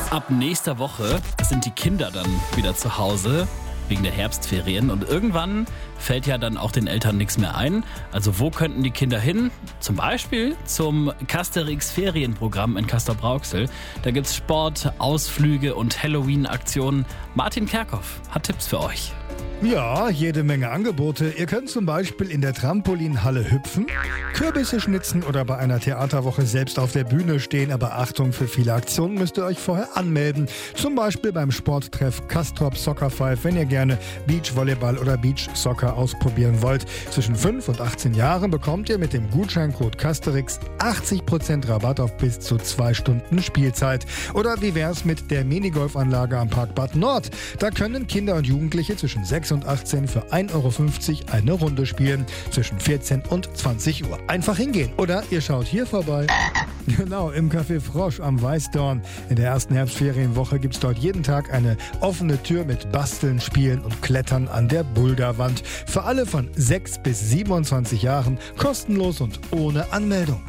Ab nächster Woche sind die Kinder dann wieder zu Hause wegen der Herbstferien und irgendwann fällt ja dann auch den Eltern nichts mehr ein. Also wo könnten die Kinder hin? Zum Beispiel zum Casterix Ferienprogramm in Castrop-Rauxel. Da gibt's Sport, Ausflüge und Halloween-Aktionen. Martin Kerkhoff hat Tipps für euch. Ja, jede Menge Angebote. Ihr könnt zum Beispiel in der Trampolinhalle hüpfen, Kürbisse schnitzen oder bei einer Theaterwoche selbst auf der Bühne stehen. Aber Achtung, für viele Aktionen müsst ihr euch vorher anmelden. Zum Beispiel beim Sporttreff Castrop Soccer 5, wenn ihr gerne Beachvolleyball oder Beachsoccer ausprobieren wollt. Zwischen 5 und 18 Jahren bekommt ihr mit dem Gutscheincode Casterix 80% Rabatt auf bis zu 2 Stunden Spielzeit. Oder wie wär's mit der Minigolfanlage am Park Bad Nord? Da können Kinder und Jugendliche zwischen 6 und 18 für 1,50 € eine Runde spielen. Zwischen 14 und 20 Uhr. Einfach hingehen. Oder ihr schaut hier vorbei. Genau, im Café Frosch am Weißdorn. In der ersten Herbstferienwoche gibt es dort jeden Tag eine offene Tür mit Basteln, Spielen und Klettern an der Boulderwand. Für alle von 6 bis 27 Jahren kostenlos und ohne Anmeldung.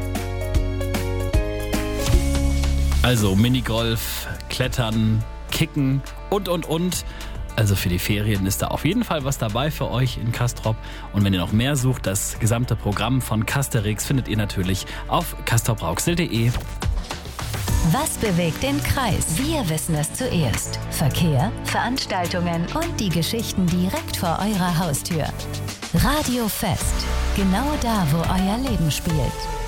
Also Minigolf, Klettern, Kicken und. Also für die Ferien ist da auf jeden Fall was dabei für euch in Castrop. Und wenn ihr noch mehr sucht, das gesamte Programm von Casterix findet ihr natürlich auf castrop-rauxel.de. Was bewegt den Kreis? Wir wissen es zuerst. Verkehr, Veranstaltungen und die Geschichten direkt vor eurer Haustür. Radio Fest. Genau da, wo euer Leben spielt.